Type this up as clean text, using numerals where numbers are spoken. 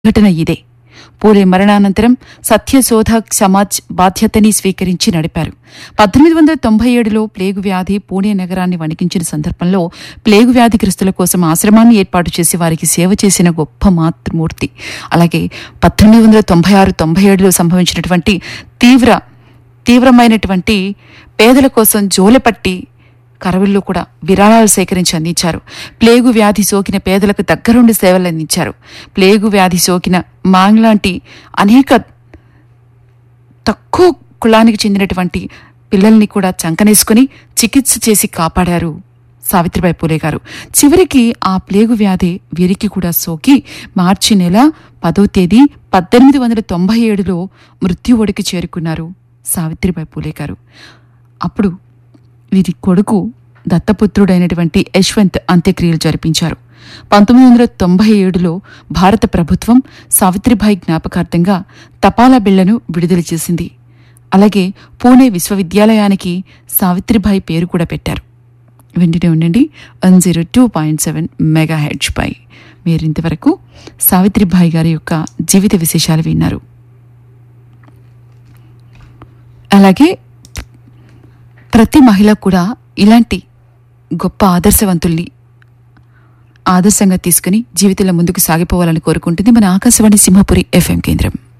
ఘటన ఇదే. పూలే మరణానంతరం సత్యశోధ సమాజ్ బాధ్యతని స్వీకరించి నడిపారు. 1897లో ప్లేగు వ్యాధి పూణే నగరాన్ని వణికించిన సందర్భంలో ప్లేగు వ్యాధిగ్రస్తుల కోసం ఆశ్రమాన్ని ఏర్పాటు చేసి వారికి సేవ చేసిన గొప్ప మాతృమూర్తి. అలాగే 1896-97లో సంభవించినటువంటి తీవ్రమైనటువంటి పేదల కోసం జోలెపట్టి కరవుల్లో కూడా విరాళాలు సేకరించి అందించారు. ప్లేగు వ్యాధి సోకిన పేదలకు దగ్గరుండి సేవలు అందించారు. ప్లేగు వ్యాధి సోకిన మాంగ్లాంటి అనేక తక్కువ కులానికి చెందినటువంటి పిల్లల్ని కూడా చంకనేసుకుని చికిత్స చేసి కాపాడారు సావిత్రిబాయి పూలే గారు. చివరికి ఆ ప్లేగు వ్యాధి వీరికి కూడా సోకి మార్చి నెల 10వ తేదీ 1897లో మృత్యువొడికి చేరుకున్నారు సావిత్రిబాయి పూలే గారు. అప్పుడు వీరి కొడుకు దత్తపుత్రుడైనటువంటి యశ్వంత్ అంత్యక్రియలు జరిపించారు. 1997లో భారత ప్రభుత్వం సావిత్రిబాయి జ్ఞాపకార్థంగా తపాలా బిళ్లను విడుదల చేసింది. అలాగే పూణే విశ్వవిద్యాలయానికి సావిత్రిబాయి పేరు కూడా పెట్టారు. వింటూనే ఉండండి 102.7 మెగాహెర్ట్జ్ పై. మీరింతవరకు సావిత్రిబాయి గారి యొక్క జీవిత విశేషాలు విన్నారు. అలాగే ప్రతి మహిళ కూడా ఇలాంటి గొప్ప ఆదర్శవంతుల్ని ఆదర్శంగా తీసుకుని జీవితంలో ముందుకు సాగిపోవాలని కోరుకుంటుంది మన ఆకాశవాణి సింహపురి FM కేంద్రం.